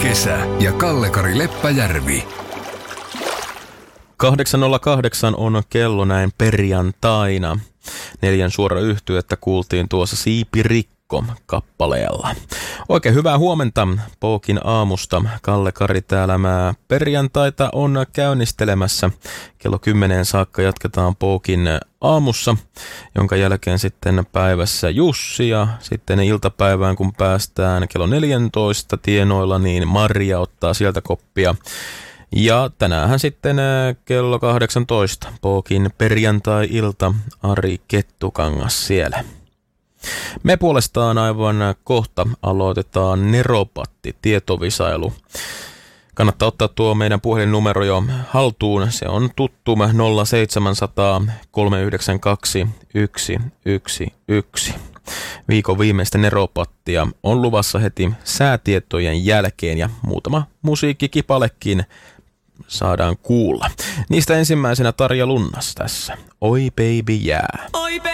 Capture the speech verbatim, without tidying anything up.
Kesä ja Kalle-Kari Leppäjärvi. kahdeksan nolla kahdeksan on kello näin perjantaina. Neljän suora yhtyettä kuultiin tuossa Siipirikko kappaleella. Oikein hyvää huomenta Pookin aamusta. Kalle-Kari täällä mä perjantaita on käynnistelemässä. Kello kymmeneen saakka jatketaan Pookin aamussa, jonka jälkeen sitten päivässä Jussi ja sitten iltapäivään kun päästään kello neljätoista tienoilla, niin Maria ottaa sieltä koppia. Ja tänäänhän sitten kello kahdeksantoista Pookin perjantai-ilta Ari Kettukangas siellä. Me puolestaan aivan kohta aloitetaan Neropatti-tietovisailu. Kannattaa ottaa tuo meidän puhelinnumero jo haltuun. Se on tuttu nolla seitsemän nolla nolla kolme yhdeksän kaksi yksi yksi yksi. Viikon viimeistä Neropattia on luvassa heti säätietojen jälkeen ja muutama musiikkikipalekin saadaan kuulla. Niistä ensimmäisenä Tarja Lunnas tässä. Oi baby jää. Yeah.